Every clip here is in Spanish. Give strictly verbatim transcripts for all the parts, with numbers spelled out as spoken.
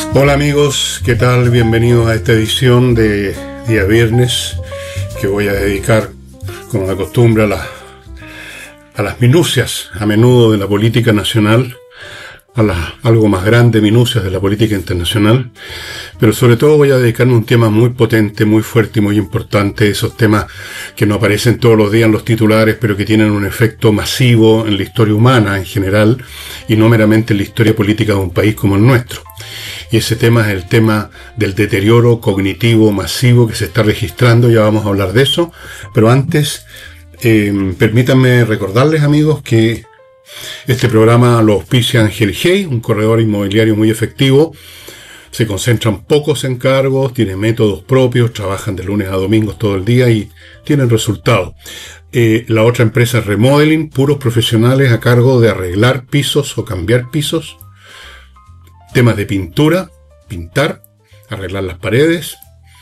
Hola amigos, ¿qué tal? Bienvenidos a esta edición de día viernes que voy a dedicar, como de costumbre, a, la, a las minucias a menudo de la política nacional, a las algo más grandes minucias de la política internacional, pero sobre todo voy a dedicarme a un tema muy potente, muy fuerte y muy importante, esos temas que no aparecen todos los días en los titulares, pero que tienen un efecto masivo en la historia humana en general y no meramente en la historia política de un país como el nuestro. Y ese tema es el tema del deterioro cognitivo masivo que se está registrando, ya vamos a hablar de eso, pero antes eh, permítanme recordarles, amigos, que este programa lo auspicia Ángel Hey, un corredor inmobiliario muy efectivo. Se concentran pocos encargos, tienen métodos propios, trabajan de lunes a domingos todo el día y tienen resultados. Eh, la otra empresa es Remodeling, puros profesionales a cargo de arreglar pisos o cambiar pisos. Temas de pintura, pintar, arreglar las paredes,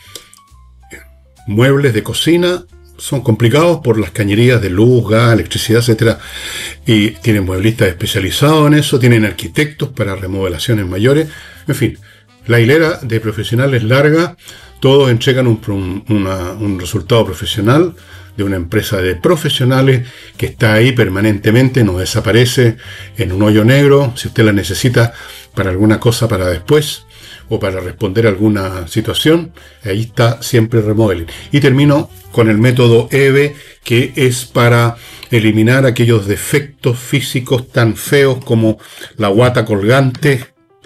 muebles de cocina. Son complicados por las cañerías de luz, gas, electricidad, etcétera. Y tienen mueblistas especializados en eso, tienen arquitectos para remodelaciones mayores. En fin, la hilera de profesionales larga, todos entregan un, un, una, un resultado profesional de una empresa de profesionales que está ahí permanentemente, no desaparece en un hoyo negro. Si usted la necesita para alguna cosa para después, o para responder a alguna situación, ahí está siempre Remodeling. Y termino con el método E V E, que es para eliminar aquellos defectos físicos tan feos como la guata colgante,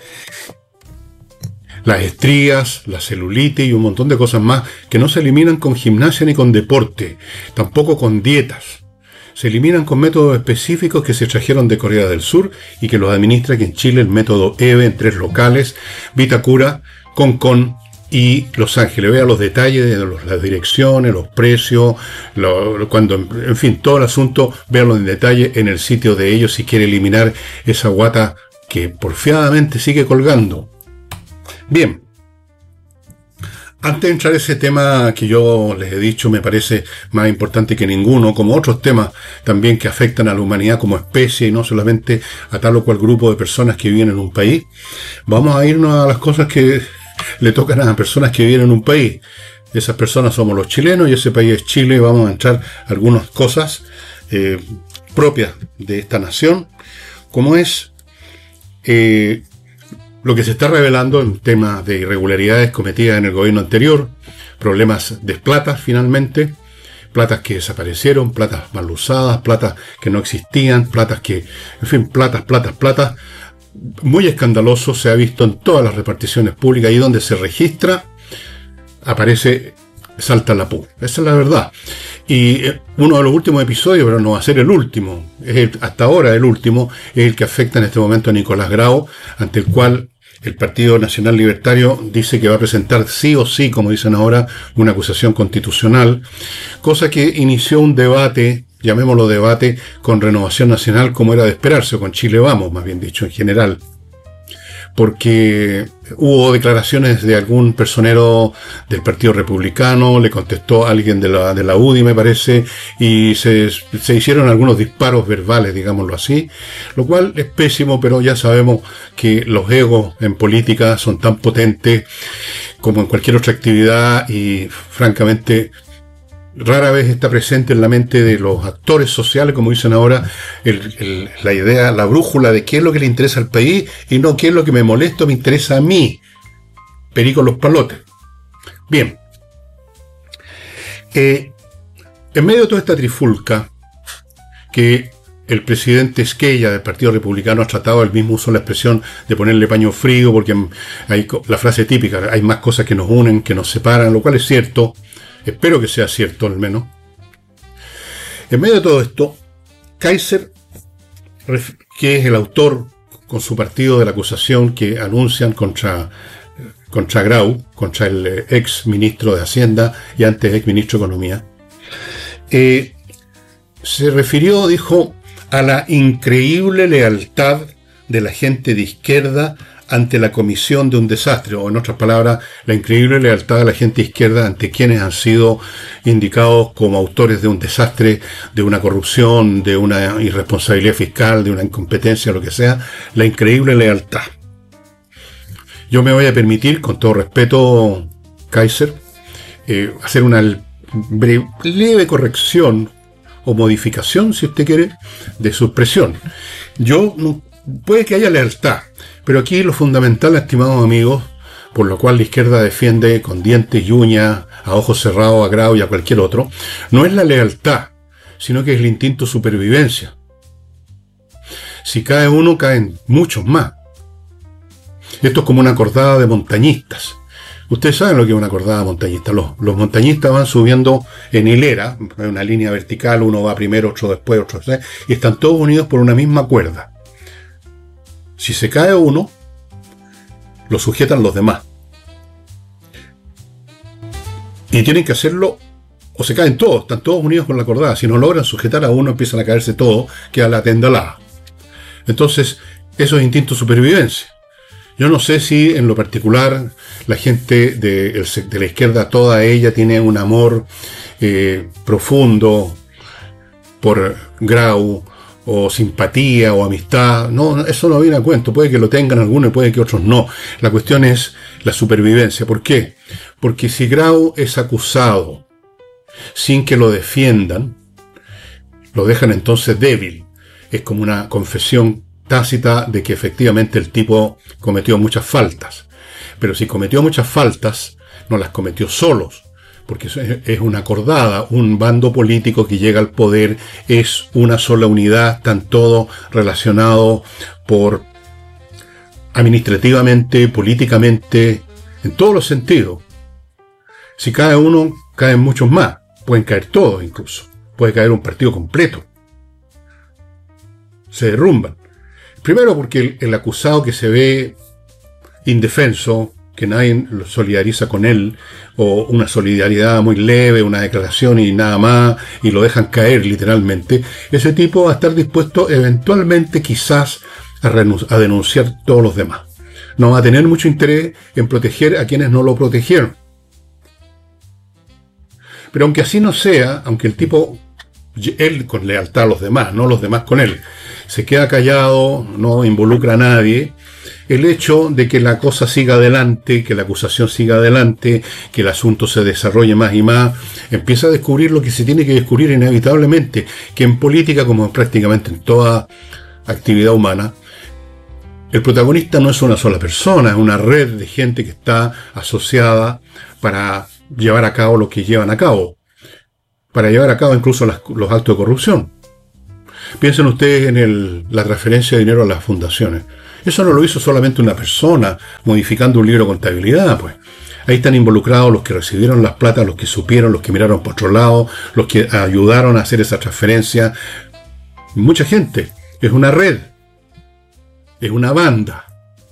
las estrías, la celulitis y un montón de cosas más que no se eliminan con gimnasia ni con deporte, tampoco con dietas. Se eliminan con métodos específicos que se trajeron de Corea del Sur y que los administra aquí en Chile el método E V E en tres locales: Vitacura, Concón y Los Ángeles. Vea los detalles de los, las direcciones, los precios, lo, cuando, en fin, todo el asunto, véanlo en detalle en el sitio de ellos si quiere eliminar esa guata que porfiadamente sigue colgando. Bien. Antes de entrar a ese tema que yo les he dicho me parece más importante que ninguno, como otros temas también que afectan a la humanidad como especie y no solamente a tal o cual grupo de personas que viven en un país, vamos a irnos a las cosas que le tocan a las personas que viven en un país. Esas personas somos los chilenos y ese país es Chile. Vamos a entrar a algunas cosas eh, propias de esta nación, como es eh, lo que se está revelando en temas de irregularidades cometidas en el gobierno anterior, problemas de platas finalmente, platas que desaparecieron, platas mal usadas, platas que no existían, platas que, en fin, platas, platas, platas, muy escandaloso, se ha visto en todas las reparticiones públicas, ahí donde se registra, aparece, salta la pu. Esa es la verdad. Y uno de los últimos episodios, pero no va a ser el último, es el, hasta ahora el último, es el que afecta en este momento a Nicolás Grau, ante el cual el Partido Nacional Libertario dice que va a presentar sí o sí, como dicen ahora, una acusación constitucional, cosa que inició un debate, llamémoslo debate, con Renovación Nacional, como era de esperarse, o con Chile Vamos, más bien dicho, en general. Porque hubo declaraciones de algún personero del Partido Republicano, le contestó alguien de la, de la U D I, me parece, y se, se hicieron algunos disparos verbales, digámoslo así, lo cual es pésimo, pero ya sabemos que los egos en política son tan potentes como en cualquier otra actividad y, francamente, rara vez está presente en la mente de los actores sociales, como dicen ahora, el, el, la idea, la brújula de qué es lo que le interesa al país y no qué es lo que me molesta o me interesa a mí. Perico los palotes. Bien. Eh, en medio de toda esta trifulca, que el presidente Esquella del Partido Republicano ha tratado, el mismo uso la expresión de ponerle paño frío, porque hay la frase típica, hay más cosas que nos unen, que nos separan, lo cual es cierto. Espero que sea cierto, al menos. En medio de todo esto, Kaiser, que es el autor con su partido de la acusación que anuncian contra, contra Grau, contra el ex ministro de Hacienda y antes ex ministro de Economía, eh, se refirió, dijo, a la increíble lealtad de la gente de izquierda ante la comisión de un desastre, o en otras palabras, la increíble lealtad de la gente izquierda ante quienes han sido indicados como autores de un desastre, de una corrupción, de una irresponsabilidad fiscal, de una incompetencia, lo que sea, la increíble lealtad. Yo me voy a permitir, con todo respeto, Kaiser, eh, hacer una breve, leve corrección o modificación, si usted quiere, de su expresión. Yo, no, puede que haya lealtad, pero aquí lo fundamental, estimados amigos, por lo cual la izquierda defiende con dientes y uñas, a ojos cerrados a Grau y a cualquier otro, no es la lealtad, sino que es el instinto de supervivencia. Si cae uno, caen muchos más. Esto es como una cordada de montañistas. Ustedes saben lo que es una cordada montañista. Los, los montañistas van subiendo en hilera, en una línea vertical, uno va primero, otro después, otro después, y están todos unidos por una misma cuerda. Si se cae uno, lo sujetan los demás. Y tienen que hacerlo, o se caen todos, están todos unidos con la cordada. Si no logran sujetar a uno, empiezan a caerse todos, queda la tendalada. Entonces, eso es instinto de supervivencia. Yo no sé si en lo particular la gente de, de la izquierda, toda ella, tiene un amor eh, profundo por Grau, o simpatía, o amistad. No, eso no viene a cuento. Puede que lo tengan algunos y puede que otros no. La cuestión es la supervivencia. ¿Por qué? Porque si Grau es acusado sin que lo defiendan, lo dejan entonces débil. Es como una confesión tácita de que efectivamente el tipo cometió muchas faltas. Pero si cometió muchas faltas, no las cometió solos, porque es una cordada, un bando político que llega al poder, es una sola unidad, están todos relacionados por administrativamente, políticamente, en todos los sentidos. Si cae uno, caen muchos más, pueden caer todos incluso, puede caer un partido completo. Se derrumban. Primero porque el, el acusado que se ve indefenso, que nadie lo solidariza con él, o una solidaridad muy leve, una declaración y nada más, y lo dejan caer literalmente, ese tipo va a estar dispuesto eventualmente quizás a, a denunciar todos los demás. No va a tener mucho interés en proteger a quienes no lo protegieron. Pero aunque así no sea, aunque el tipo, él con lealtad a los demás, no los demás con él, se queda callado, no involucra a nadie, el hecho de que la cosa siga adelante, que la acusación siga adelante, que el asunto se desarrolle más y más, empieza a descubrir lo que se tiene que descubrir inevitablemente, que en política, como prácticamente en toda actividad humana, el protagonista no es una sola persona, es una red de gente que está asociada para llevar a cabo lo que llevan a cabo, para llevar a cabo incluso las, los actos de corrupción. Piensen ustedes en el, la transferencia de dinero a las fundaciones. Eso no lo hizo solamente una persona modificando un libro de contabilidad, pues. Ahí están involucrados los que recibieron las plata, los que supieron, los que miraron por otro lado, los que ayudaron a hacer esa transferencia. Mucha gente. Es una red. Es una banda.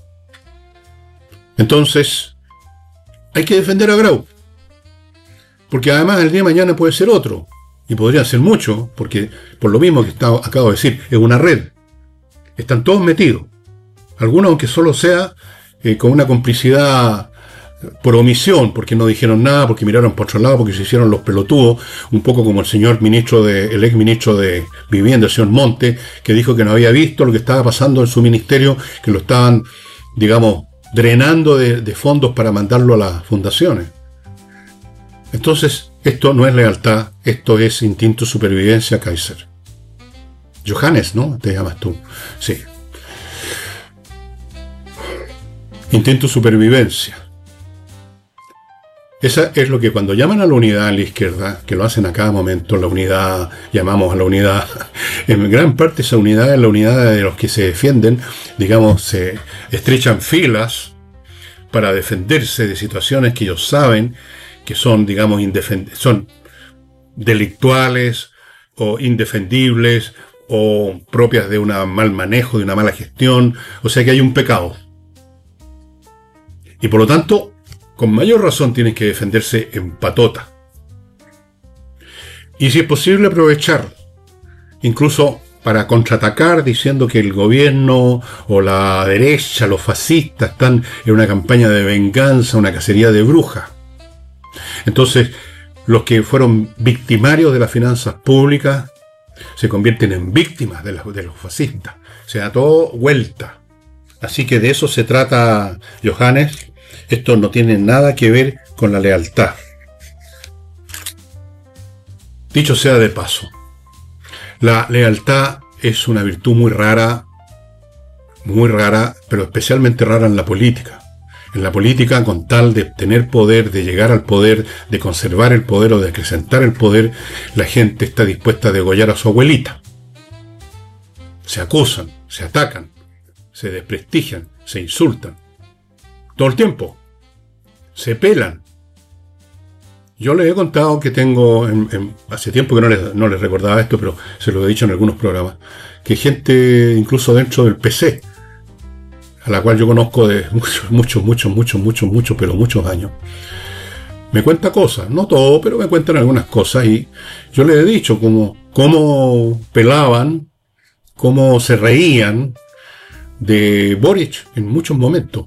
Entonces, hay que defender a Grau. Porque además el día de mañana puede ser otro. Y podría ser mucho, porque por lo mismo que está, acabo de decir, es una red. Están todos metidos. Algunos, aunque solo sea eh, con una complicidad por omisión, porque no dijeron nada, porque miraron por otro lado, porque se hicieron los pelotudos, un poco como el señor ministro de, el ex ministro de Vivienda, el señor Monte, que dijo que no había visto lo que estaba pasando en su ministerio, que lo estaban, digamos, drenando de, de fondos para mandarlo a las fundaciones. Entonces, esto no es lealtad, esto es instinto de supervivencia, Kaiser. Johannes, ¿no? Te llamas tú. Sí. Instinto de supervivencia. Esa es lo que cuando llaman a la unidad a la izquierda, que lo hacen a cada momento, la unidad, llamamos a la unidad, en gran parte esa unidad es la unidad de los que se defienden, digamos, se estrechan filas para defenderse de situaciones que ellos saben que son, digamos, indefend- son delictuales o indefendibles o propias de un mal manejo, de una mala gestión, o sea que hay un pecado. Y por lo tanto, con mayor razón tienen que defenderse en patota. Y si es posible aprovechar, incluso para contraatacar diciendo que el gobierno o la derecha, los fascistas, están en una campaña de venganza, una cacería de brujas. Entonces, los que fueron victimarios de las finanzas públicas se convierten en víctimas de, la, de los fascistas. Se da todo vuelta. Así que de eso se trata, Johannes. Esto no tiene nada que ver con la lealtad. Dicho sea de paso, la lealtad es una virtud muy rara, muy rara, pero especialmente rara en la política. En la política, con tal de tener poder, de llegar al poder, de conservar el poder o de acrecentar el poder, la gente está dispuesta a degollar a su abuelita. Se acusan, se atacan, se desprestigian, se insultan. Todo el tiempo. Se pelan. Yo les he contado que tengo, en, en, hace tiempo que no les, no les recordaba esto, pero se lo he dicho en algunos programas, que gente, incluso dentro del P C, a la cual yo conozco de muchos, muchos, muchos, muchos, muchos, muchos, pero muchos años, me cuenta cosas, no todo, pero me cuentan algunas cosas, y yo les he dicho cómo, cómo pelaban, cómo se reían de Boric en muchos momentos.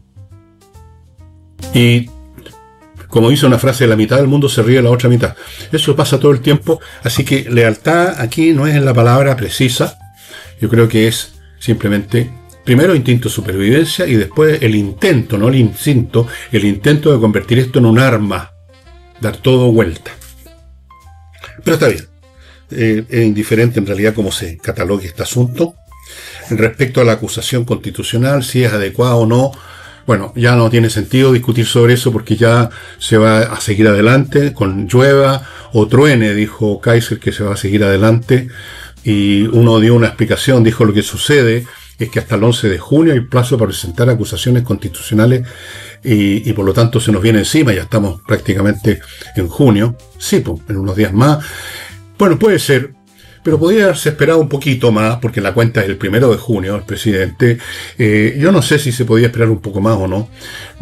Y como dice una frase, la mitad del mundo se ríe de la otra mitad. Eso pasa todo el tiempo, así que lealtad aquí no es en la palabra precisa. Yo creo que es simplemente, primero, instinto de supervivencia, y después el intento, no el instinto, el intento de convertir esto en un arma, dar todo vuelta. Pero está bien. Eh, es indiferente en realidad cómo se catalogue este asunto. Respecto a la acusación constitucional, si es adecuada o no, bueno, ya no tiene sentido discutir sobre eso porque ya se va a seguir adelante, con llueva o truene, dijo Kaiser que se va a seguir adelante, y uno dio una explicación, dijo lo que sucede es que hasta el once de junio hay plazo para presentar acusaciones constitucionales y, y por lo tanto se nos viene encima, ya estamos prácticamente en junio, sí, pues, en unos días más. Bueno, puede ser, pero podría haberse esperado un poquito más, porque la cuenta es el primero de junio, el presidente. Eh, yo no sé si se podía esperar un poco más o no.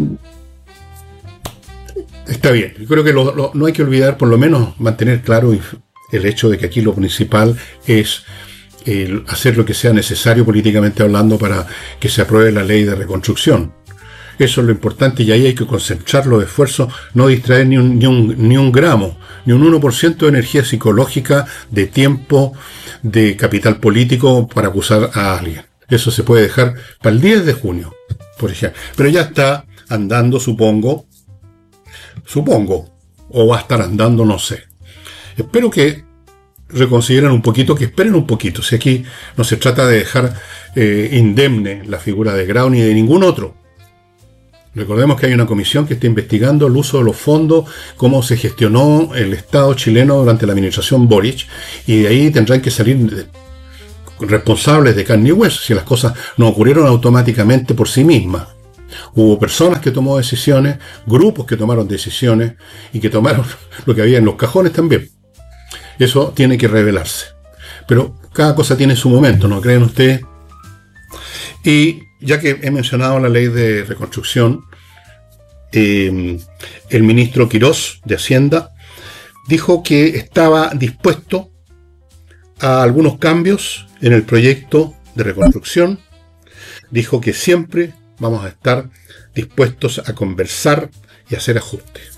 Está bien, yo creo que lo, lo, no hay que olvidar, por lo menos mantener claro el hecho de que aquí lo principal es el hacer lo que sea necesario políticamente hablando para que se apruebe la ley de reconstrucción. Eso es lo importante, y ahí hay que concentrar los esfuerzos, no distraer ni un, ni un, ni un gramo, ni un uno por ciento de energía psicológica, de tiempo, de capital político para acusar a alguien. Eso se puede dejar para el diez de junio, por ejemplo. Pero ya está andando, supongo, supongo, o va a estar andando, no sé. Espero que reconsideren un poquito, que esperen un poquito. Si aquí no se trata de dejar eh, indemne la figura de Grau ni de ningún otro. Recordemos que hay una comisión que está investigando el uso de los fondos, cómo se gestionó el Estado chileno durante la administración Boric, y de ahí tendrán que salir responsables de carne y hueso, si las cosas no ocurrieron automáticamente por sí mismas. Hubo personas que tomaron decisiones, grupos que tomaron decisiones, y que tomaron lo que había en los cajones también. Eso tiene que revelarse. Pero cada cosa tiene su momento, ¿no creen ustedes? Y ya que he mencionado la ley de reconstrucción, eh, el ministro Quirós de Hacienda dijo que estaba dispuesto a algunos cambios en el proyecto de reconstrucción. Dijo que siempre vamos a estar dispuestos a conversar y hacer ajustes.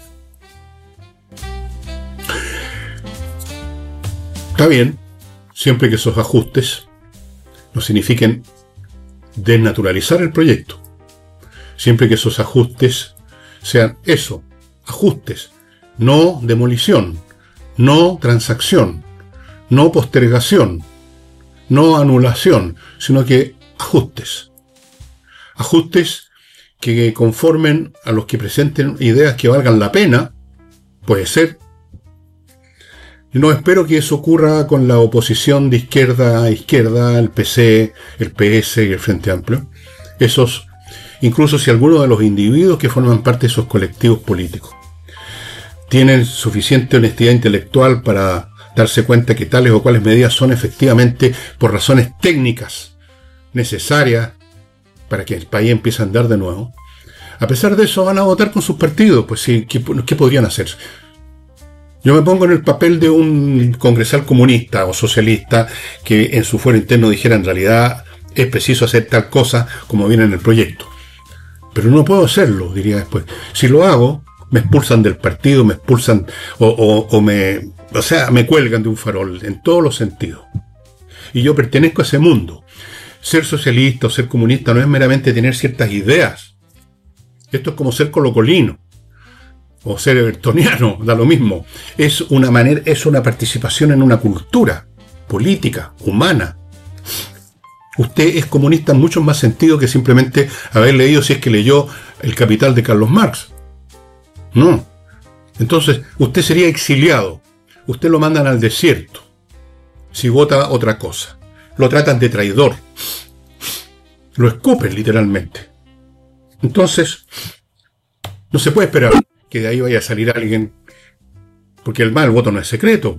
Está bien, siempre que esos ajustes no signifiquen desnaturalizar el proyecto, siempre que esos ajustes sean eso, ajustes, no demolición, no transacción, no postergación, no anulación, sino que ajustes, ajustes que conformen a los que presenten ideas que valgan la pena, puede ser. No espero que eso ocurra con la oposición de izquierda a izquierda, el P C, el P S y el Frente Amplio. Esos, incluso si algunos de los individuos que forman parte de esos colectivos políticos tienen suficiente honestidad intelectual para darse cuenta que tales o cuales medidas son efectivamente por razones técnicas necesarias para que el país empiece a andar de nuevo, a pesar de eso van a votar con sus partidos. Pues sí, ¿qué, qué podrían hacer? Yo me pongo en el papel de un congresal comunista o socialista que en su fuero interno dijera en realidad es preciso hacer tal cosa como viene en el proyecto. Pero no puedo hacerlo, diría después. Si lo hago, me expulsan del partido, me expulsan o, o, o me, o sea, me cuelgan de un farol en todos los sentidos. Y yo pertenezco a ese mundo. Ser socialista o ser comunista no es meramente tener ciertas ideas. Esto es como ser colocolino o ser evertoniano, da lo mismo. Es una manera, es una participación en una cultura política, humana. Usted es comunista en muchos más sentidos que simplemente haber leído, si es que leyó El Capital de Carlos Marx. No. Entonces, usted sería exiliado. Usted lo mandan al desierto si vota otra cosa. Lo tratan de traidor. Lo escupen literalmente. Entonces, no se puede esperar que de ahí vaya a salir alguien, porque el mal voto no es secreto.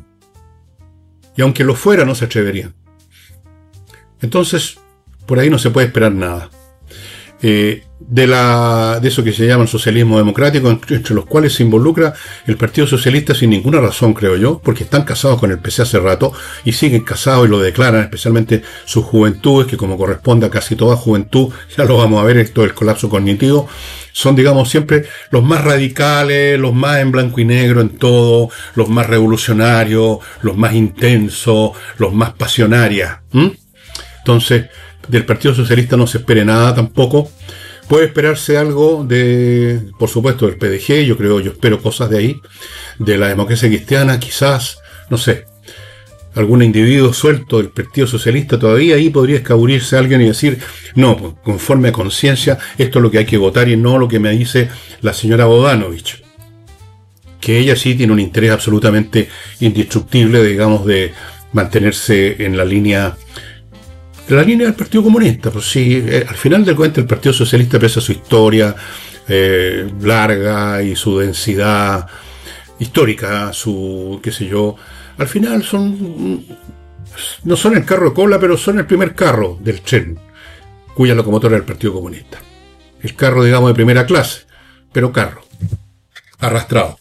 Y aunque lo fuera, no se atreverían. Entonces, por ahí no se puede esperar nada. Eh, de, la, de eso que se llama el socialismo democrático, entre los cuales se involucra el Partido Socialista sin ninguna razón, creo yo, porque están casados con el P C hace rato y siguen casados y lo declaran, especialmente sus juventudes, que como corresponde a casi toda juventud, ya lo vamos a ver, esto del colapso cognitivo, son, digamos, siempre los más radicales, los más en blanco y negro en todo, los más revolucionarios, los más intensos, los más pasionarias. ¿Mm? Entonces, del Partido Socialista no se espere nada tampoco. Puede esperarse algo de, por supuesto, del P D G, yo creo, yo espero cosas de ahí, de la democracia cristiana, quizás, no sé, algún individuo suelto del Partido Socialista, todavía ahí podría escabullirse alguien y decir, no, conforme a conciencia, esto es lo que hay que votar y no lo que me dice la señora Bodanovich, que ella sí tiene un interés absolutamente indestructible, digamos, de mantenerse en la línea la línea del Partido Comunista. Pues sí, eh, al final del cuento el Partido Socialista, pese a su historia eh, larga y su densidad histórica, su, qué sé yo, al final son, no son el carro de cola, pero son el primer carro del tren, cuya locomotora es el Partido Comunista. El carro, digamos, de primera clase, pero carro, arrastrado.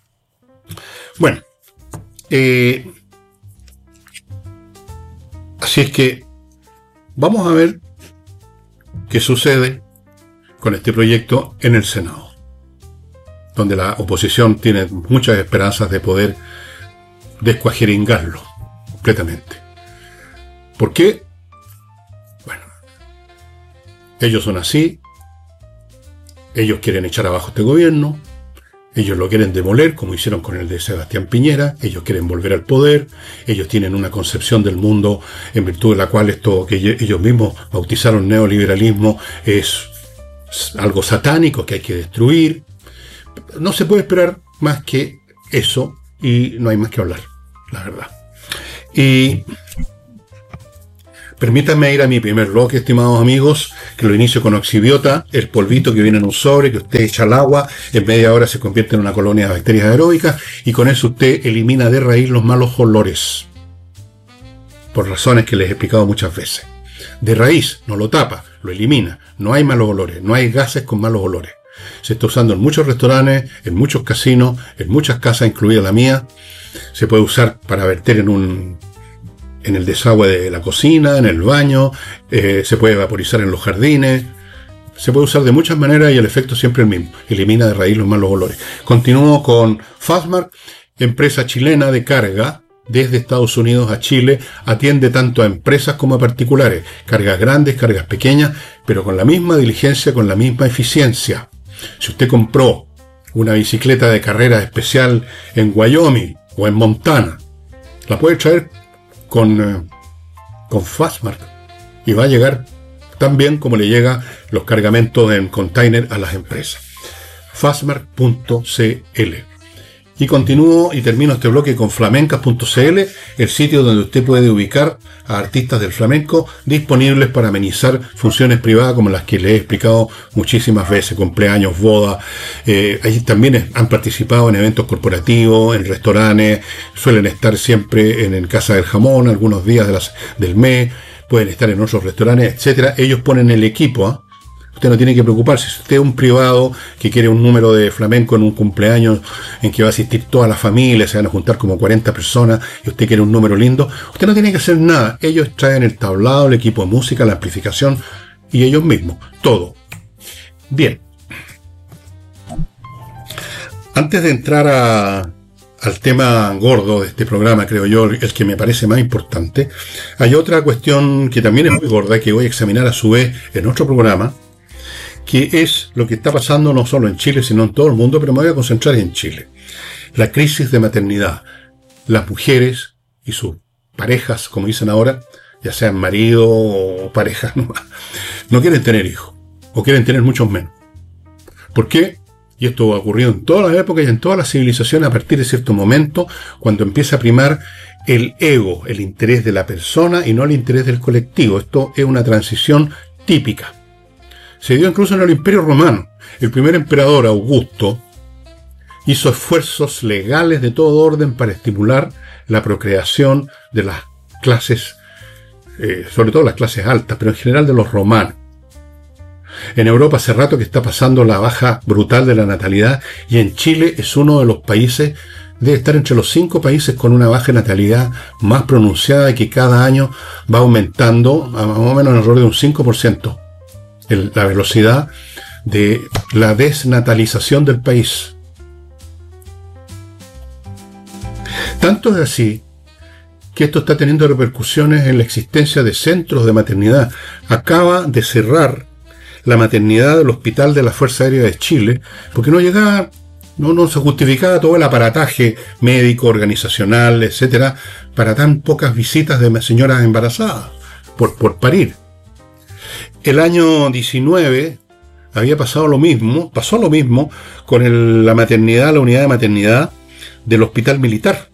Bueno, eh, así es que vamos a ver qué sucede con este proyecto en el Senado, donde la oposición tiene muchas esperanzas de poder descuajeringarlo completamente. ¿Por qué? Bueno, ellos son así, ellos quieren echar abajo este gobierno, ellos lo quieren demoler, como hicieron con el de Sebastián Piñera, ellos quieren volver al poder, ellos tienen una concepción del mundo en virtud de la cual esto que ellos mismos bautizaron neoliberalismo es algo satánico que hay que destruir. No se puede esperar más que eso y no hay más que hablar, la verdad. Y permítanme ir a mi primer bloque, estimados amigos, que lo inicio con Oxibiota, el polvito que viene en un sobre, que usted echa al agua, en media hora se convierte en una colonia de bacterias aeróbicas, y con eso usted elimina de raíz los malos olores, por razones que les he explicado muchas veces. De raíz, no lo tapa, lo elimina, no hay malos olores, no hay gases con malos olores. Se está usando en muchos restaurantes, en muchos casinos, en muchas casas, incluida la mía. Se puede usar para verter en un... en el desagüe de la cocina, en el baño, eh, se puede vaporizar en los jardines, se puede usar de muchas maneras y el efecto siempre es el mismo, elimina de raíz los malos olores. Continúo con Fastmark, empresa chilena de carga, desde Estados Unidos a Chile, atiende tanto a empresas como a particulares, cargas grandes, cargas pequeñas, pero con la misma diligencia, con la misma eficiencia. Si usted compró una bicicleta de carrera especial en Wyoming o en Montana, la puede traer con, eh, con Fastmark y va a llegar tan bien como le llega los cargamentos en container a las empresas. Fastmark punto c l. Y continúo y termino este bloque con flamencas punto c l, el sitio donde usted puede ubicar a artistas del flamenco disponibles para amenizar funciones privadas como las que le he explicado muchísimas veces, cumpleaños, bodas. Eh, allí también han participado en eventos corporativos, en restaurantes, suelen estar siempre en, en Casa del Jamón, algunos días de las, del mes, pueden estar en otros restaurantes, etcétera. Ellos ponen el equipo, ¿eh? Usted no tiene que preocuparse. Si usted es un privado que quiere un número de flamenco en un cumpleaños en que va a asistir toda la familia, se van a juntar como cuarenta personas y usted quiere un número lindo, usted no tiene que hacer nada. Ellos traen el tablado, el equipo de música, la amplificación y ellos mismos. Todo. Bien. Antes de entrar a, al tema gordo de este programa, creo yo, el que me parece más importante, hay otra cuestión que también es muy gorda, que voy a examinar a su vez en otro programa, que es lo que está pasando no solo en Chile, sino en todo el mundo, pero me voy a concentrar en Chile. La crisis de maternidad. Las mujeres y sus parejas, como dicen ahora, ya sean marido o parejas, no, no quieren tener hijos, o quieren tener muchos menos. ¿Por qué? Y esto ha ocurrido en todas las épocas y en todas las civilizaciones a partir de cierto momento, cuando empieza a primar el ego, el interés de la persona y no el interés del colectivo. Esto es una transición típica. Se dio incluso en el Imperio Romano. El primer emperador, Augusto, hizo esfuerzos legales de todo orden para estimular la procreación de las clases, eh, sobre todo las clases altas, pero en general de los romanos. En Europa hace rato que está pasando la baja brutal de la natalidad, y en Chile es uno de los países, debe estar entre los cinco países con una baja natalidad más pronunciada, y que cada año va aumentando a más o menos en alrededor de un cinco por ciento el, la velocidad de la desnatalización del país. Tanto es así que esto está teniendo repercusiones en la existencia de centros de maternidad. Acaba de cerrar la maternidad del Hospital de la Fuerza Aérea de Chile, porque no llegaba, no, no se justificaba todo el aparataje médico, organizacional, etcétera, para tan pocas visitas de señoras embarazadas por, por parir. El año diecinueve había pasado lo mismo, pasó lo mismo con el, la maternidad, la unidad de maternidad del Hospital Militar.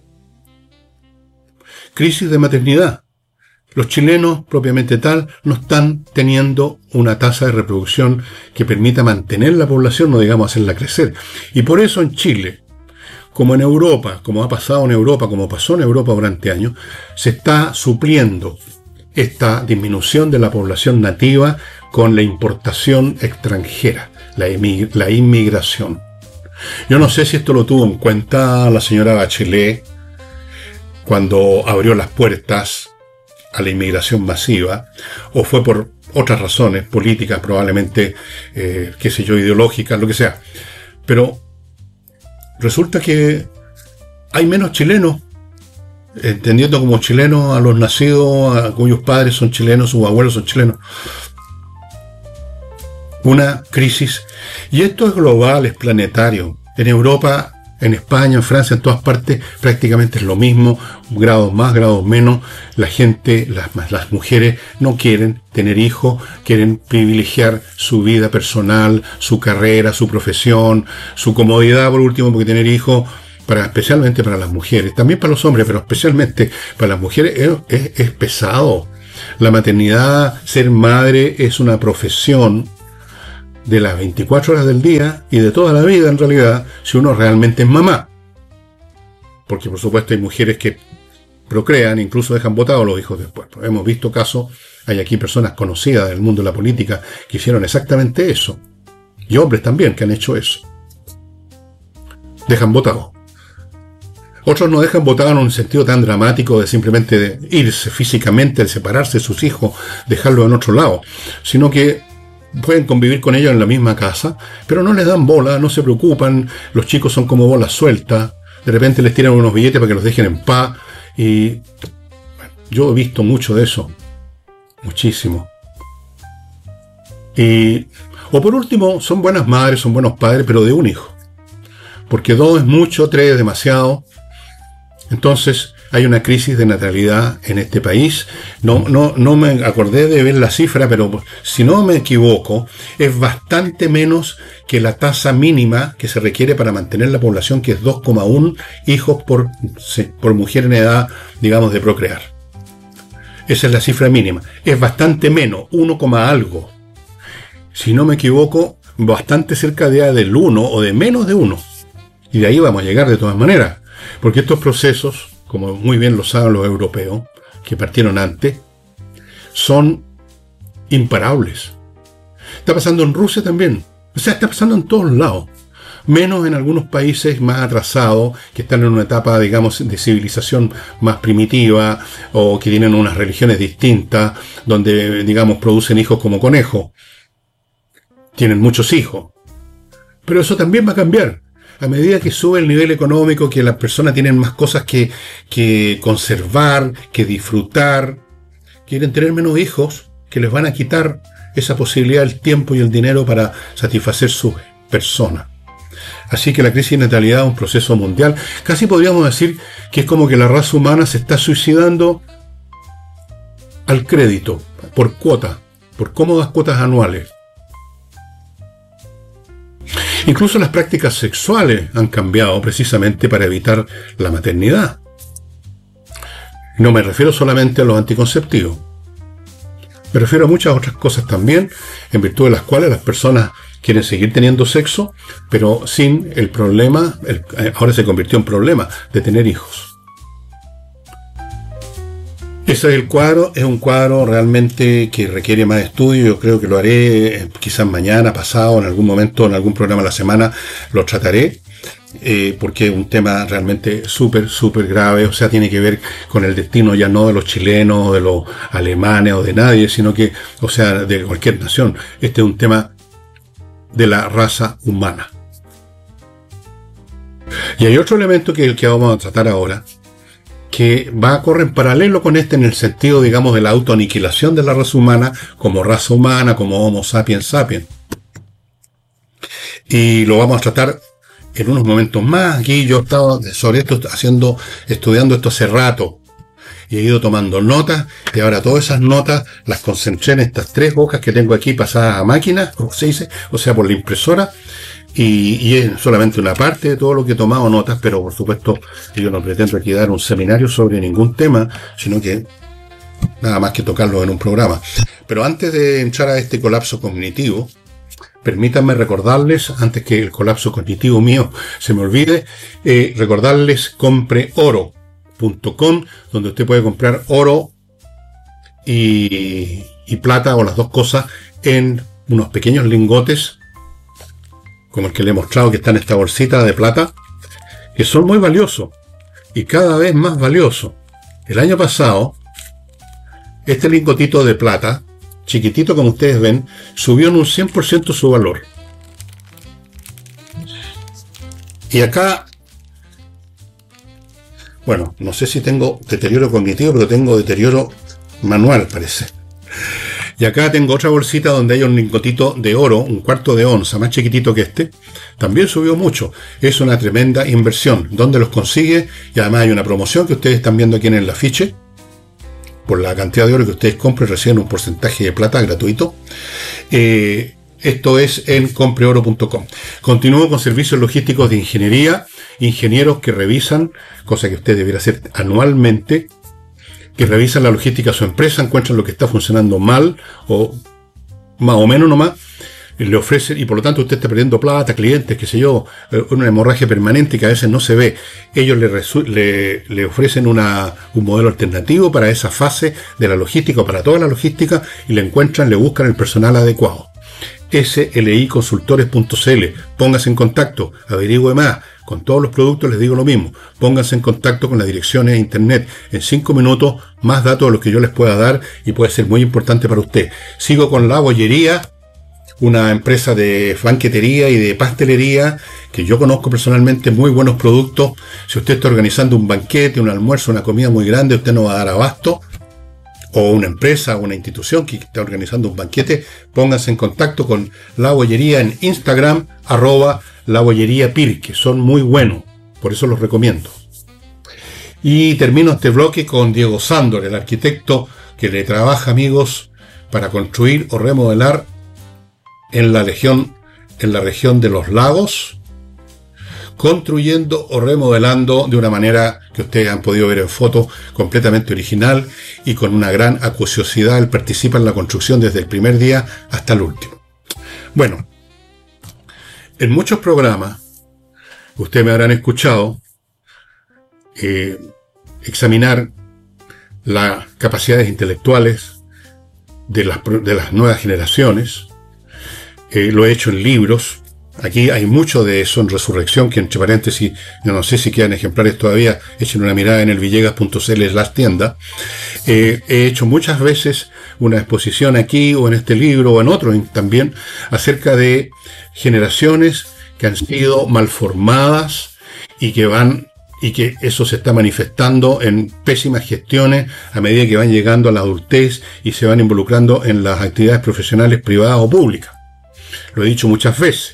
Crisis de maternidad. Los chilenos, propiamente tal, no están teniendo una tasa de reproducción que permita mantener la población, no digamos hacerla crecer. Y por eso en Chile, como en Europa, como ha pasado en Europa, como pasó en Europa durante años, se está supliendo esta disminución de la población nativa con la importación extranjera, la, emig- la inmigración. Yo no sé si esto lo tuvo en cuenta la señora Bachelet cuando abrió las puertas a la inmigración masiva, o fue por otras razones políticas, probablemente, eh, qué sé yo, ideológicas, lo que sea. Pero resulta que hay menos chilenos, entendiendo como chilenos a los nacidos, a cuyos padres son chilenos, sus abuelos son chilenos. Una crisis, y esto es global, es planetario. En Europa, en España, en Francia, en todas partes, prácticamente es lo mismo, grados más, grados menos. La gente, las, las mujeres no quieren tener hijos, quieren privilegiar su vida personal, su carrera, su profesión, su comodidad, por último, porque tener hijos, para, especialmente para las mujeres, también para los hombres, pero especialmente para las mujeres, es, es, es pesado. La maternidad, ser madre, es una profesión de las veinticuatro horas del día y de toda la vida, en realidad, si uno realmente es mamá. Porque, por supuesto, hay mujeres que procrean, incluso dejan botados los hijos después. Hemos visto casos, hay aquí personas conocidas del mundo de la política que hicieron exactamente eso. Y hombres también que han hecho eso. Dejan botados. Otros no dejan botados en un sentido tan dramático de simplemente de irse físicamente, de separarse de sus hijos, dejarlos en otro lado, sino que pueden convivir con ellos en la misma casa, pero no les dan bola, no se preocupan, los chicos son como bolas sueltas, de repente les tiran unos billetes para que los dejen en paz, y bueno, yo he visto mucho de eso, muchísimo. Y, o por último, son buenas madres, son buenos padres, pero de un hijo, porque dos es mucho, tres es demasiado. Entonces hay una crisis de natalidad en este país. No, no, no me acordé de ver la cifra, pero si no me equivoco, es bastante menos que la tasa mínima que se requiere para mantener la población, que es dos coma uno hijos por, por mujer en edad, digamos, de procrear. Esa es la cifra mínima. Es bastante menos, uno, algo. Si no me equivoco, bastante cerca de del uno o de menos de uno. Y de ahí vamos a llegar de todas maneras. Porque estos procesos, como muy bien lo saben los europeos, que partieron antes, son imparables. Está pasando en Rusia también. O sea, está pasando en todos lados. Menos en algunos países más atrasados, que están en una etapa, digamos, de civilización más primitiva, o que tienen unas religiones distintas, donde, digamos, producen hijos como conejos. Tienen muchos hijos. Pero eso también va a cambiar. a medida que sube el nivel económico, que las personas tienen más cosas que, que conservar, que disfrutar, quieren tener menos hijos, que les van a quitar esa posibilidad, el tiempo y el dinero para satisfacer sus personas. Así que la crisis de natalidad es un proceso mundial. Casi podríamos decir que es como que la raza humana se está suicidando al crédito, por cuota, por cómodas cuotas anuales. Incluso las prácticas sexuales han cambiado precisamente para evitar la maternidad. No me refiero solamente a los anticonceptivos. Me refiero a muchas otras cosas también, en virtud de las cuales las personas quieren seguir teniendo sexo, pero sin el problema, el, ahora se convirtió en problema, de tener hijos. Ese es el cuadro, es un cuadro realmente que requiere más estudio. Yo creo que lo haré eh, quizás mañana, pasado, en algún momento, en algún programa de la semana, lo trataré. Eh, porque es un tema realmente súper, súper grave, o sea, tiene que ver con el destino ya no de los chilenos, de los alemanes o de nadie, sino que, o sea, de cualquier nación. Este es un tema de la raza humana. Y hay otro elemento que es el que vamos a tratar ahora, que va a correr en paralelo con este en el sentido, digamos, de la autoaniquilación de la raza humana como raza humana, como Homo sapiens sapiens. Y lo vamos a tratar en unos momentos más. Aquí yo he estado sobre esto haciendo, estudiando esto hace rato y he ido tomando notas, y ahora todas esas notas las concentré en estas tres hojas que tengo aquí pasadas a máquina, como se dice, o sea, por la impresora, y, y es solamente una parte de todo lo que he tomado notas, pero por supuesto yo no pretendo aquí dar un seminario sobre ningún tema, sino que nada más que tocarlo en un programa. Pero antes de entrar a este colapso cognitivo, permítanme recordarles, antes que el colapso cognitivo mío se me olvide, eh, recordarles compre oro punto com, donde usted puede comprar oro y, y plata, o las dos cosas, en unos pequeños lingotes, como el que le he mostrado, que está en esta bolsita de plata, que son muy valiosos y cada vez más valiosos. El año pasado, este lingotito de plata, chiquitito como ustedes ven, subió en un cien por ciento su valor. Y acá, bueno, no sé si tengo deterioro cognitivo, pero tengo deterioro manual, parece. Y acá tengo otra bolsita donde hay un lingotito de oro, un cuarto de onza, más chiquitito que este. También subió mucho. Es una tremenda inversión. ¿Dónde los consigue? Y además hay una promoción que ustedes están viendo aquí en el afiche. Por la cantidad de oro que ustedes compren, reciben un porcentaje de plata gratuito. Eh, esto es en compre oro punto com. Continúo con servicios logísticos de ingeniería, ingenieros que revisan, cosa que usted debería hacer anualmente, que revisan la logística de su empresa, encuentran lo que está funcionando mal, o más o menos nomás, le ofrecen, y por lo tanto usted está perdiendo plata, clientes, qué sé yo, una hemorragia permanente que a veces no se ve. Ellos le, resu- le, le ofrecen una, un modelo alternativo para esa fase de la logística, o para toda la logística, y le encuentran, le buscan el personal adecuado. S L I consultores punto c l. Póngase en contacto, averigüe más. Con todos los productos les digo lo mismo. Pónganse en contacto con las direcciones de internet. En cinco minutos, más datos de los que yo les pueda dar, y puede ser muy importante para usted. Sigo con La Bollería, una empresa de banquetería y de pastelería que yo conozco personalmente, muy buenos productos. Si usted está organizando un banquete, un almuerzo, una comida muy grande, usted no va a dar abasto, o una empresa o una institución que está organizando un banquete, pónganse en contacto con La Bollería en Instagram, arroba La Bollería Pirque. Son muy buenos, por eso los recomiendo. Y termino este bloque con Diego Sándor, el arquitecto que le trabaja, amigos, para construir o remodelar en la región, en la región de los lagos, construyendo o remodelando de una manera que ustedes han podido ver en fotos, completamente original y con una gran acuciosidad. Él participa en la construcción desde el primer día hasta el último. Bueno, en muchos programas ustedes me habrán escuchado eh, examinar las capacidades intelectuales de las, de las nuevas generaciones. Eh, lo he hecho en libros. Aquí hay mucho de eso en Resurrección, que entre paréntesis, yo no sé si quedan ejemplares todavía, echen una mirada en el villegas punto c l slash tienda. Eh, he hecho muchas veces una exposición aquí, o en este libro, o en otro también, acerca de generaciones que han sido malformadas y que van y que eso se está manifestando en pésimas gestiones a medida que van llegando a la adultez y se van involucrando en las actividades profesionales privadas o públicas. Lo he dicho muchas veces.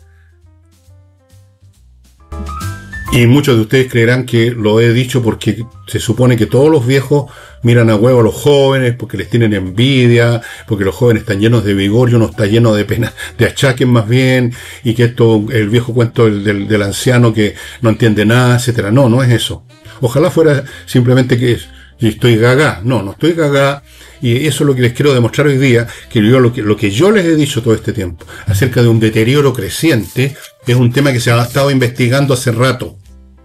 Y muchos de ustedes creerán que lo he dicho porque se supone que todos los viejos miran a huevo a los jóvenes, porque les tienen envidia, porque los jóvenes están llenos de vigor y uno está lleno de pena, de achaques más bien, y que esto, el viejo cuento del, del, del anciano que no entiende nada, etcétera. No, no es eso. Ojalá fuera simplemente que estoy gaga. No, no estoy gaga. Y eso es lo que les quiero demostrar hoy día, que yo lo que, lo que yo les he dicho todo este tiempo, acerca de un deterioro creciente, es un tema que se ha estado investigando hace rato.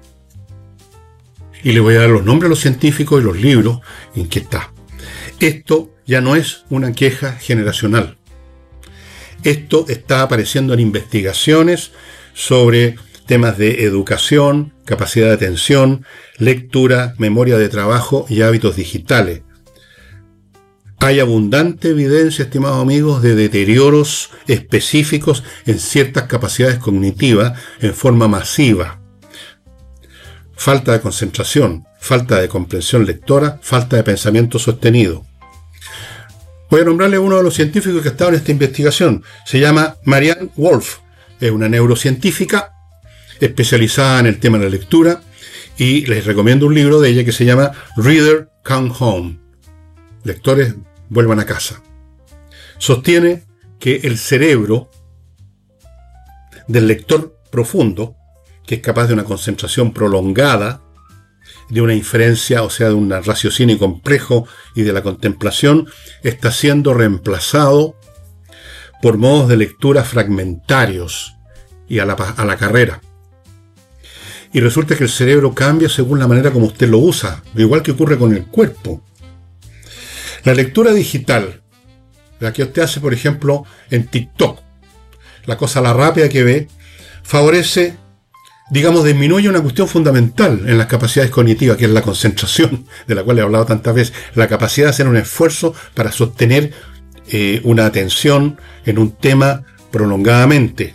Y le voy a dar los nombres a los científicos y los libros en que está. Esto ya no es una queja generacional. Esto está apareciendo en investigaciones sobre temas de educación, capacidad de atención, lectura, memoria de trabajo y hábitos digitales. Hay abundante evidencia, estimados amigos, de deterioros específicos en ciertas capacidades cognitivas en forma masiva. Falta de concentración, falta de comprensión lectora, falta de pensamiento sostenido. Voy a nombrarle a uno de los científicos que ha estado en esta investigación. Se llama Marianne Wolf. Es una neurocientífica especializada en el tema de la lectura y les recomiendo un libro de ella que se llama Reader Come Home. Lectores, vuelvan a casa. Sostiene que el cerebro del lector profundo, que es capaz de una concentración prolongada, de una inferencia, o sea, de un raciocinio complejo y de la contemplación, está siendo reemplazado por modos de lectura fragmentarios y a la, a la carrera. Y resulta que el cerebro cambia según la manera como usted lo usa, igual que ocurre con el cuerpo. La lectura digital, la que usted hace, por ejemplo, en TikTok, la cosa a la rápida que ve, favorece, digamos, disminuye una cuestión fundamental en las capacidades cognitivas, que es la concentración, de la cual he hablado tantas veces, la capacidad de hacer un esfuerzo para sostener eh, una atención en un tema prolongadamente.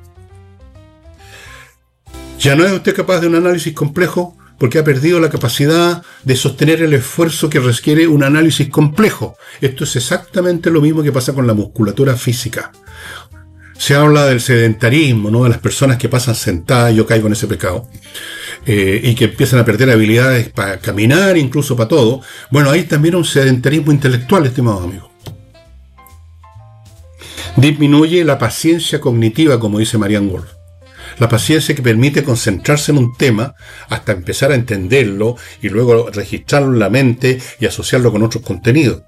Ya no es usted capaz de un análisis complejo porque ha perdido la capacidad de sostener el esfuerzo que requiere un análisis complejo. Esto es exactamente lo mismo que pasa con la musculatura física. Se habla del sedentarismo, ¿no? De las personas que pasan sentadas, yo caigo en ese pecado, eh, y que empiezan a perder habilidades para caminar, incluso para todo. Bueno, hay también un sedentarismo intelectual, estimados amigos. Disminuye la paciencia cognitiva, como dice Marianne Wolf. La paciencia que permite concentrarse en un tema hasta empezar a entenderlo y luego registrarlo en la mente y asociarlo con otros contenidos.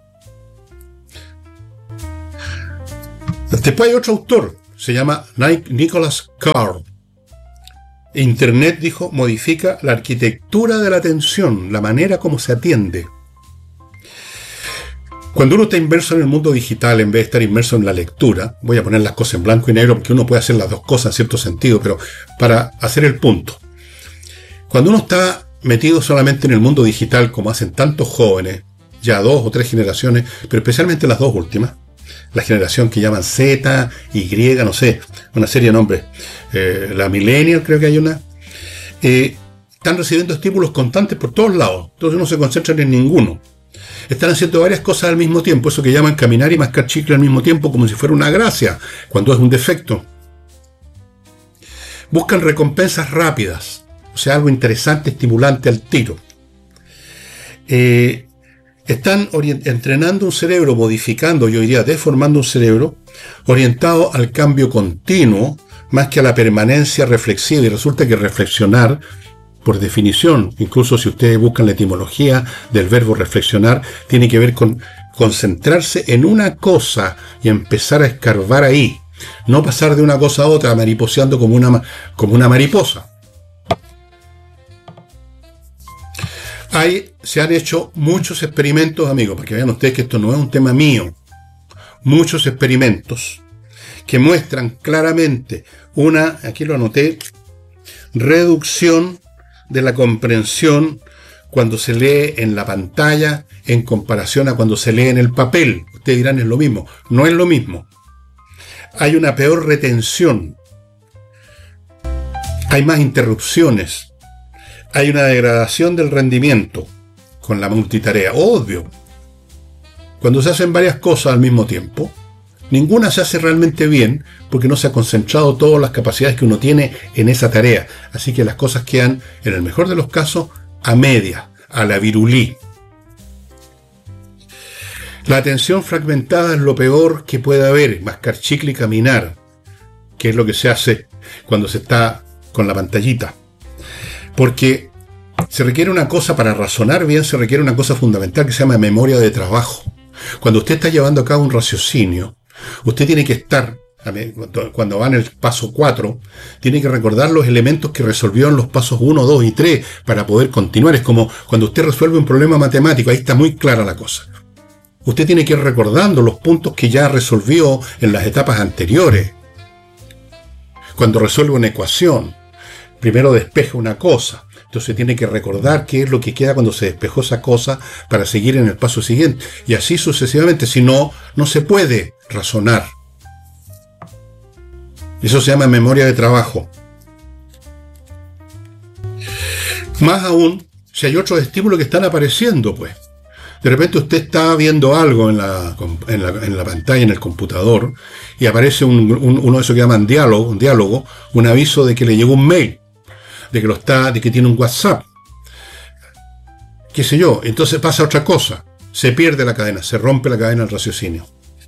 Después hay otro autor, se llama Nicholas Carr. Internet, dijo, modifica la arquitectura de la atención, la manera como se atiende. Cuando uno está inmerso en el mundo digital, en vez de estar inmerso en la lectura, voy a poner las cosas en blanco y negro porque uno puede hacer las dos cosas en cierto sentido, pero para hacer el punto. Cuando uno está metido solamente en el mundo digital, como hacen tantos jóvenes, ya dos o tres generaciones, pero especialmente las dos últimas, la generación que llaman Z, Y, no sé, una serie de nombres, eh, la Millennial creo que hay una, eh, están recibiendo estímulos constantes por todos lados, entonces no se concentran en ninguno. Están haciendo varias cosas al mismo tiempo, eso que llaman caminar y mascar chicle al mismo tiempo, como si fuera una gracia, cuando es un defecto. Buscan recompensas rápidas, o sea, algo interesante, estimulante al tiro. Eh, están entrenando un cerebro, modificando, yo diría, deformando un cerebro, orientado al cambio continuo, más que a la permanencia reflexiva, y resulta que reflexionar, por definición, incluso si ustedes buscan la etimología del verbo reflexionar, tiene que ver con concentrarse en una cosa y empezar a escarbar ahí. No pasar de una cosa a otra mariposeando como una, como una mariposa. Hay, se han hecho muchos experimentos, amigos, para que vean ustedes que esto no es un tema mío. Muchos experimentos que muestran claramente una, aquí lo anoté, reducción de la comprensión cuando se lee en la pantalla en comparación a cuando se lee en el papel. Ustedes dirán, es lo mismo. No es lo mismo. Hay una peor retención hay más interrupciones, hay una degradación del rendimiento con la multitarea, obvio. Cuando se hacen varias cosas al mismo tiempo, ninguna se hace realmente bien porque no se ha concentrado todas las capacidades que uno tiene en esa tarea. Así que las cosas quedan, en el mejor de los casos, a media, a la virulí. La atención fragmentada es lo peor que puede haber, mascar chicle y caminar, que es lo que se hace cuando se está con la pantallita. Porque se requiere una cosa, para razonar bien, se requiere una cosa fundamental que se llama memoria de trabajo. Cuando usted está llevando a cabo un raciocinio, usted tiene que estar, cuando va en el paso cuatro, tiene que recordar los elementos que resolvió en los pasos uno, dos y tres para poder continuar. Es como cuando usted resuelve un problema matemático, ahí está muy clara la cosa. Usted tiene que ir recordando los puntos que ya resolvió en las etapas anteriores. Cuando resuelve una ecuación, primero despeja una cosa. Entonces tiene que recordar qué es lo que queda cuando se despejó esa cosa para seguir en el paso siguiente. Y así sucesivamente. Si no, no se puede razonar. Eso se llama memoria de trabajo. Más aún, si hay otros estímulos que están apareciendo, pues. De repente usted está viendo algo en la, en la, en la pantalla, en el computador, y aparece un, un, uno de esos que llaman diálogo, un diálogo, un aviso de que le llegó un mail, de que lo está, de que tiene un WhatsApp, qué sé yo. Entonces pasa otra cosa, se pierde la cadena, se rompe la cadena del raciocinio.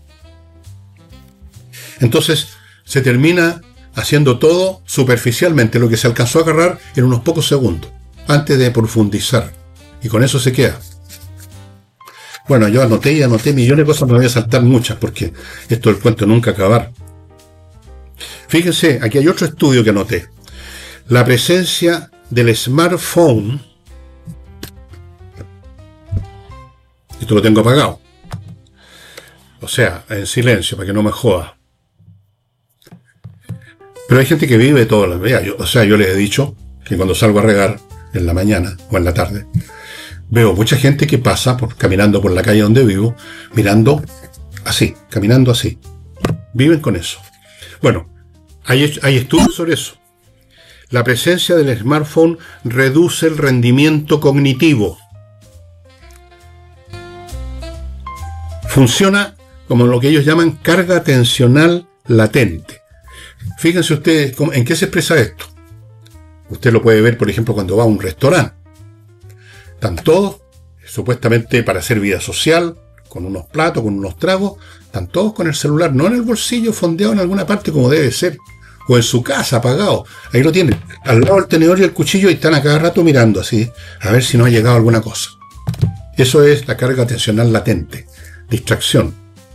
Entonces se termina haciendo todo superficialmente, lo que se alcanzó a agarrar en unos pocos segundos, antes de profundizar, y con eso se queda. Bueno, yo anoté y anoté millones de cosas, me voy a saltar muchas, porque esto del cuento nunca acabar. Fíjense, aquí hay otro estudio que anoté. La presencia del smartphone, esto lo tengo apagado, o sea, en silencio, para que no me joda. Pero hay gente que vive todos los días. Yo, o sea, yo les he dicho que cuando salgo a regar en la mañana o en la tarde, veo mucha gente que pasa por, caminando por la calle donde vivo, mirando así, caminando así. Viven con eso. Bueno, hay, hay estudios sobre eso. La presencia del smartphone reduce el rendimiento cognitivo. Funciona como lo que ellos llaman carga atencional latente. Fíjense ustedes en qué se expresa esto. Usted lo puede ver, por ejemplo, cuando va a un restaurante. Están todos, supuestamente para hacer vida social, con unos platos, con unos tragos, están todos con el celular, no en el bolsillo, fondeado en alguna parte como debe ser, o en su casa, apagado. Ahí lo tienen, al lado del tenedor y el cuchillo, y están a cada rato mirando así, a ver si no ha llegado alguna cosa. Eso es la carga atencional latente, distracción.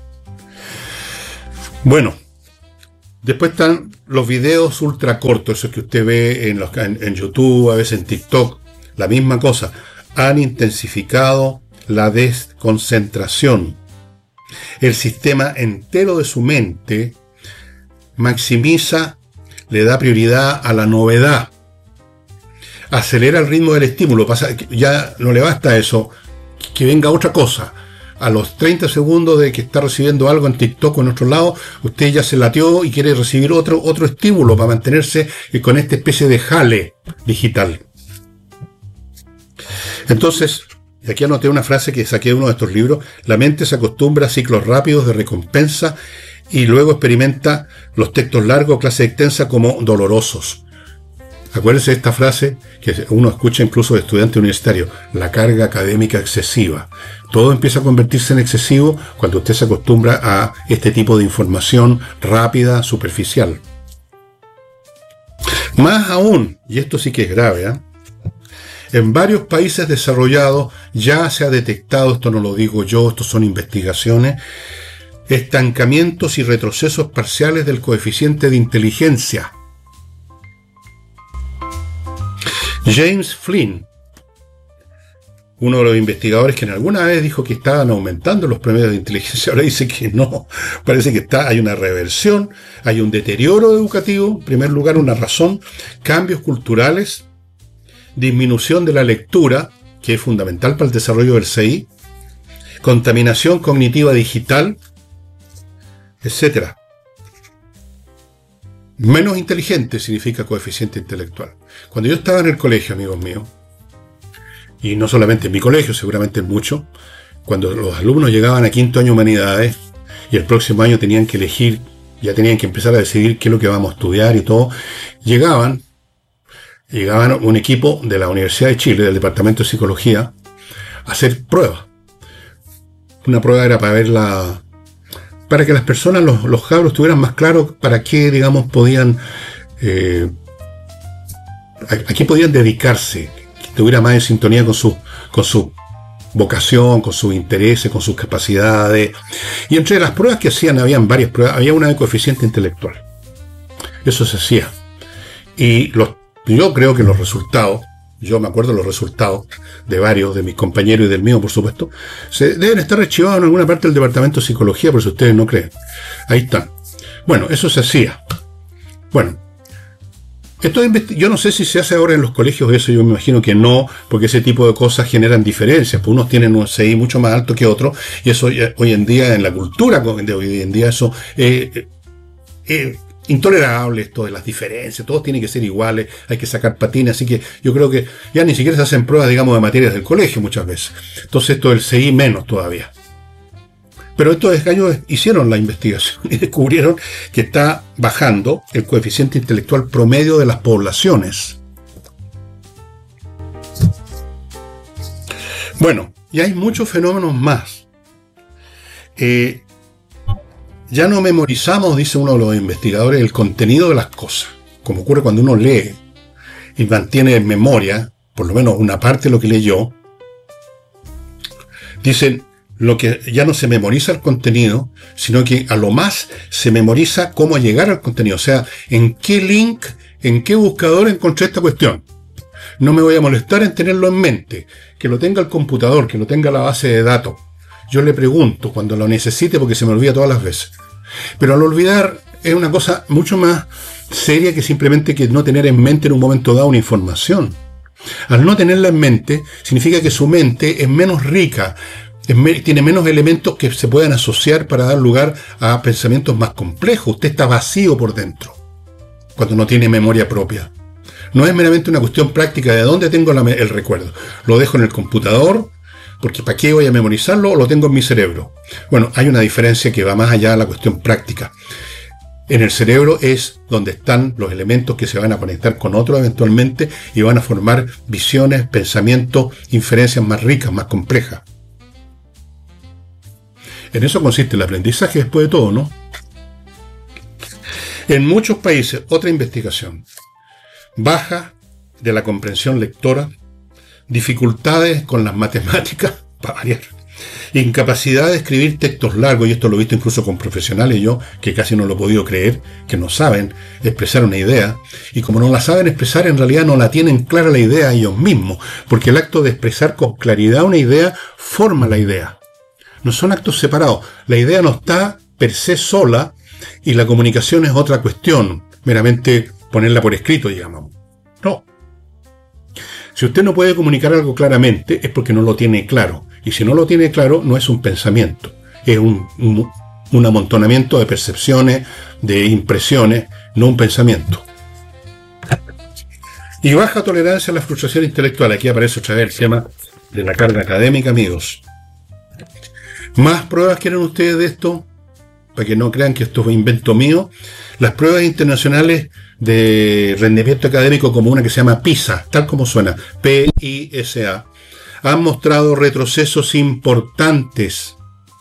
Bueno, después están los videos ultra cortos, esos que usted ve en, los, en, en YouTube, a veces en TikTok, la misma cosa. Han intensificado la desconcentración. El sistema entero de su mente maximiza, le da prioridad a la novedad, acelera el ritmo del estímulo. Pasa, ya no le basta eso, que venga otra cosa. A los treinta segundos de que está recibiendo algo en TikTok o en otro lado, usted ya se lateó y quiere recibir otro, otro estímulo para mantenerse con esta especie de jale digital. Entonces, y aquí anoté una frase que saqué de uno de estos libros: la mente se acostumbra a ciclos rápidos de recompensa y luego experimenta los textos largos, clase extensa, como dolorosos. Acuérdense de esta frase que uno escucha incluso de estudiantes universitarios: la carga académica excesiva. Todo empieza a convertirse en excesivo cuando usted se acostumbra a este tipo de información rápida, superficial. Más aún, y esto sí que es grave, ¿eh? En varios países desarrollados ya se ha detectado, esto no lo digo yo, esto son investigaciones, estancamientos y retrocesos parciales del coeficiente de inteligencia. James Flynn, uno de los investigadores que en alguna vez dijo que estaban aumentando los promedios de inteligencia, ahora dice que no, parece que está, hay una reversión, hay un deterioro educativo, en primer lugar una razón, cambios culturales, disminución de la lectura, que es fundamental para el desarrollo del C I, contaminación cognitiva digital, etcétera. Menos inteligente significa coeficiente intelectual. Cuando yo estaba en el colegio, amigos míos, y no solamente en mi colegio, seguramente en muchos, cuando los alumnos llegaban a quinto año humanidades y el próximo año tenían que elegir, ya tenían que empezar a decidir qué es lo que vamos a estudiar y todo, llegaban, llegaban un equipo de la Universidad de Chile, del Departamento de Psicología, a hacer pruebas. Una prueba era para ver la... para que las personas, los, los cabros, tuvieran más claro para qué, digamos, podían, eh, a, a qué podían dedicarse, que estuviera más en sintonía con su, con su vocación, con sus intereses, con sus capacidades. Y entre las pruebas que hacían, habían varias pruebas, había una de coeficiente intelectual. Eso se hacía. Y los, yo creo que los resultados, yo me acuerdo los resultados de varios, de mis compañeros y del mío, por supuesto, se deben estar archivados en alguna parte del Departamento de Psicología, por si ustedes no creen. Ahí están. Bueno, eso se hacía. Bueno, esto de yo no sé si se hace ahora en los colegios, eso yo me imagino que no, porque ese tipo de cosas generan diferencias, pues unos tienen un C I mucho más alto que otros, y eso hoy en día, en la cultura de hoy en día, eso es eh, eh, intolerable, esto de las diferencias, todos tienen que ser iguales, hay que sacar patines, así que yo creo que ya ni siquiera se hacen pruebas, digamos, de materias del colegio muchas veces. Entonces esto del C I menos todavía. Pero estos gallos hicieron la investigación y descubrieron que está bajando el coeficiente intelectual promedio de las poblaciones. Bueno, y hay muchos fenómenos más. Eh, ya no memorizamos, dice uno de los investigadores, el contenido de las cosas, como ocurre cuando uno lee y mantiene en memoria, por lo menos una parte de lo que leyó. Dicen, lo que ya no se memoriza el contenido, sino que a lo más se memoriza cómo llegar al contenido. O sea, en qué link, en qué buscador encontré esta cuestión. No me voy a molestar en tenerlo en mente, que lo tenga el computador, que lo tenga la base de datos. Yo le pregunto cuando lo necesite porque se me olvida todas las veces. Pero al olvidar es una cosa mucho más seria que simplemente que no tener en mente en un momento dado una información. Al no tenerla en mente, significa que su mente es menos rica, tiene menos elementos que se puedan asociar para dar lugar a pensamientos más complejos. Usted está vacío por dentro cuando no tiene memoria propia. No es meramente una cuestión práctica de dónde tengo la, el recuerdo. Lo dejo en el computador, porque ¿para qué voy a memorizarlo? O lo tengo en mi cerebro. Bueno, hay una diferencia que va más allá de la cuestión práctica. En el cerebro es donde están los elementos que se van a conectar con otros eventualmente y van a formar visiones, pensamientos, inferencias más ricas, más complejas. En eso consiste el aprendizaje después de todo, ¿no? En muchos países, otra investigación, baja de la comprensión lectora, dificultades con las matemáticas, para variar, incapacidad de escribir textos largos, y esto lo he visto incluso con profesionales yo, que casi no lo he podido creer, que no saben expresar una idea, y como no la saben expresar, en realidad no la tienen clara la idea ellos mismos, porque el acto de expresar con claridad una idea forma la idea. No son actos separados. La idea no está per se sola y la comunicación es otra cuestión. Meramente ponerla por escrito, digamos. No. Si usted no puede comunicar algo claramente es porque no lo tiene claro. Y si no lo tiene claro, no es un pensamiento. Es un, un, un amontonamiento de percepciones, de impresiones, no un pensamiento. Y baja tolerancia a la frustración intelectual. Aquí aparece otra vez el tema de la carga académica, amigos. ¿Más pruebas quieren ustedes de esto? Para que no crean que esto es invento mío. Las pruebas internacionales de rendimiento académico, como una que se llama PISA, tal como suena, P I S A, han mostrado retrocesos importantes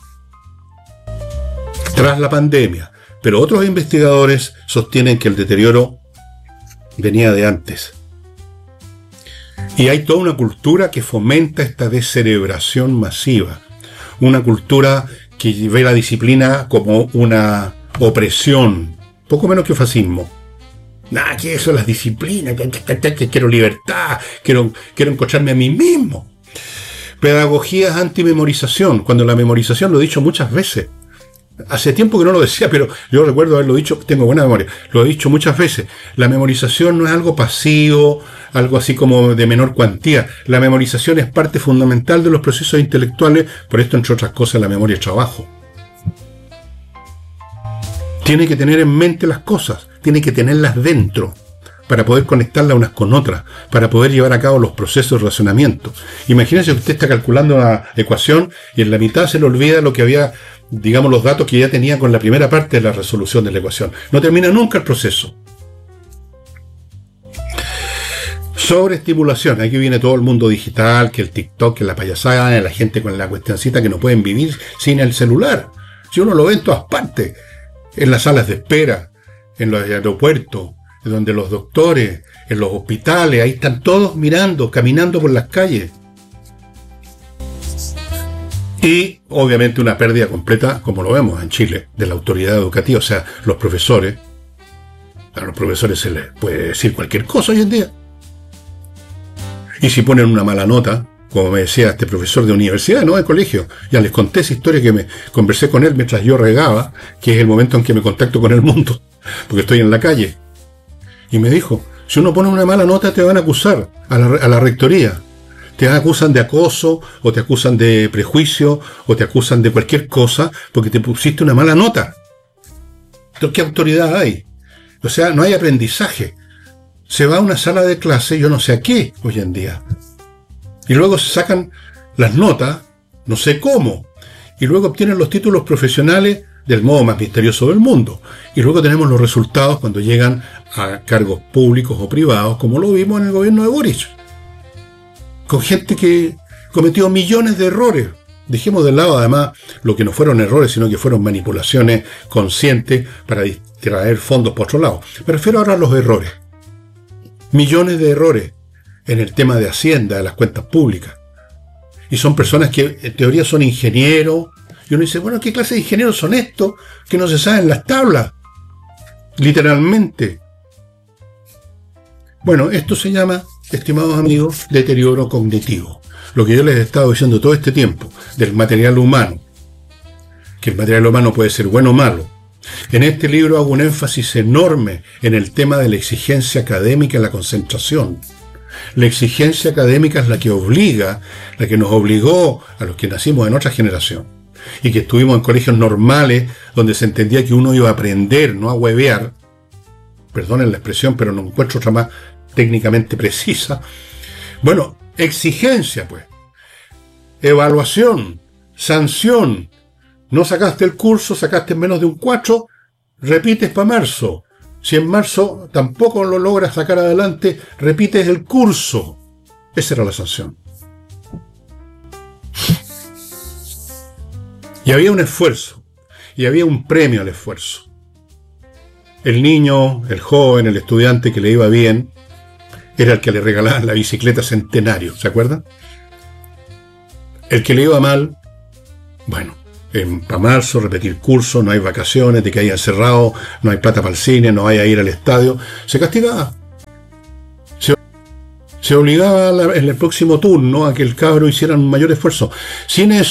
tras la pandemia. Pero otros investigadores sostienen que el deterioro venía de antes. Y hay toda una cultura que fomenta esta descerebración masiva. Una cultura que ve la disciplina como una opresión, poco menos que fascismo. Nada, que eso es la disciplina, que, que, que, que quiero libertad, quiero, quiero encontrarme a mí mismo. Pedagogías antimemorización, cuando la memorización, lo he dicho muchas veces. Hace tiempo que no lo decía, pero yo recuerdo haberlo dicho, tengo buena memoria, lo he dicho muchas veces. La memorización no es algo pasivo, algo así como de menor cuantía. La memorización es parte fundamental de los procesos intelectuales, por esto, entre otras cosas, la memoria es trabajo. Tiene que tener en mente las cosas, tiene que tenerlas dentro para poder conectarlas unas con otras, para poder llevar a cabo los procesos de razonamiento. Imagínense que usted está calculando una ecuación y en la mitad se le olvida lo que había, digamos, los datos que ya tenía con la primera parte de la resolución de la ecuación. No termina nunca el proceso. Sobreestimulación. Aquí viene todo el mundo digital, que el TikTok, que la payasada, la gente con la cuestioncita que no pueden vivir sin el celular. Si uno lo ve en todas partes, en las salas de espera, en los aeropuertos, donde los doctores, en los hospitales, ahí están todos mirando, caminando por las calles. Y obviamente una pérdida completa, como lo vemos en Chile, de la autoridad educativa, o sea, los profesores. A los profesores se les puede decir cualquier cosa hoy en día. Y si ponen una mala nota, como me decía este profesor de universidad, no de colegio, ya les conté esa historia que me conversé con él mientras yo regaba, que es el momento en que me contacto con el mundo, porque estoy en la calle. Y me dijo, si uno pone una mala nota te van a acusar a la, a la rectoría. Te acusan de acoso, o te acusan de prejuicio, o te acusan de cualquier cosa, porque te pusiste una mala nota. Entonces, ¿qué autoridad hay? O sea, no hay aprendizaje. Se va a una sala de clase, yo no sé a qué, hoy en día. Y luego se sacan las notas, no sé cómo. Y luego obtienen los títulos profesionales del modo más misterioso del mundo. Y luego tenemos los resultados cuando llegan a cargos públicos o privados, como lo vimos en el gobierno de Boric. Con gente que cometió millones de errores. Dejemos de lado, además, lo que no fueron errores, sino que fueron manipulaciones conscientes para distraer fondos por otro lado. Me refiero ahora a los errores. Millones de errores en el tema de Hacienda, de las cuentas públicas. Y son personas que en teoría son ingenieros. Y uno dice, bueno, ¿qué clase de ingenieros son estos que no se saben las tablas? Literalmente. Bueno, esto se llama, estimados amigos, deterioro cognitivo. Lo que yo les he estado diciendo todo este tiempo del material humano. Que el material humano puede ser bueno o malo. En este libro hago un énfasis enorme en el tema de la exigencia académica y la concentración. La exigencia académica es la que obliga, la que nos obligó a los que nacimos en otra generación y que estuvimos en colegios normales donde se entendía que uno iba a aprender, no a huevear. Perdonen la expresión, pero no encuentro otra más técnicamente precisa. Bueno, exigencia, pues. Evaluación, sanción. No sacaste el curso, sacaste menos de un cuatro, repites para marzo. Si en marzo tampoco lo logras sacar adelante, repites el curso. Esa era la sanción. Y había un esfuerzo, y había un premio al esfuerzo. El niño, el joven, el estudiante que le iba bien, era el que le regalaban la bicicleta Centenario, ¿se acuerdan? El que le iba mal, bueno, en para marzo, repetir curso, no hay vacaciones, de que haya encerrado, no hay plata para el cine, no hay a ir al estadio, se castigaba. Se, se obligaba la, en el próximo turno a que el cabro hiciera un mayor esfuerzo. Sin eso,